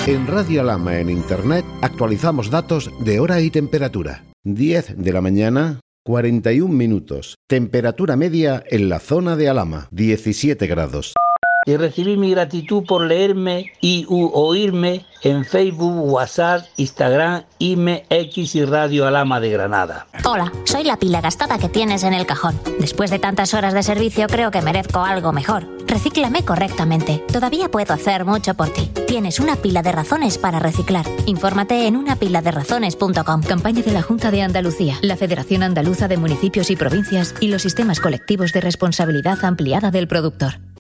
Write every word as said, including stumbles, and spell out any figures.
En Radio Alhama en Internet actualizamos datos de hora y temperatura. diez de la mañana, cuarenta y un minutos. Temperatura media en la zona de Alhama, diecisiete grados. Y recibí mi gratitud por leerme y u oírme en Facebook, WhatsApp, Instagram, I M E, X y Radio Alhama de Granada. Hola, soy la pila gastada que tienes en el cajón. Después de tantas horas de servicio creo que merezco algo mejor. Recíclame correctamente. Todavía puedo hacer mucho por ti. Tienes una pila de razones para reciclar. Infórmate en una pila de razones punto com. Campaña de la Junta de Andalucía, la Federación Andaluza de Municipios y Provincias y los sistemas colectivos de responsabilidad ampliada del productor.